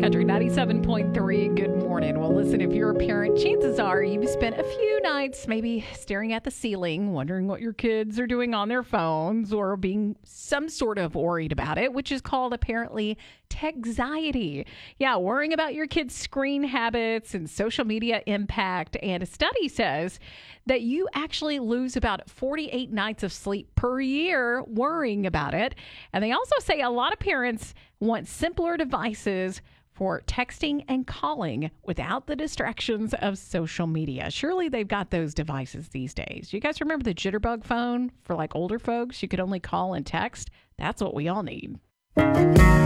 Country 97.3, good morning. Well, listen, if you're a parent, chances are you've spent a few nights maybe staring at the ceiling, wondering what your kids are doing on their phones or being some sort of worried about it, which is called apparently techxiety. Yeah, worrying about your kids' screen habits and social media impact. And a study says that you actually lose about 48 nights of sleep per year worrying about it. And they also say a lot of parents want simpler devices for texting and calling without the distractions of social media. Surely they've got those devices these days. You guys remember the Jitterbug phone for like older folks? You could only call and text. That's what we all need.